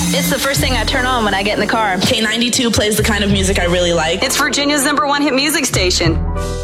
It's the first thing I turn on when I get in the car. K92 plays the kind of music I really like. It's Virginia's #1 hit music station.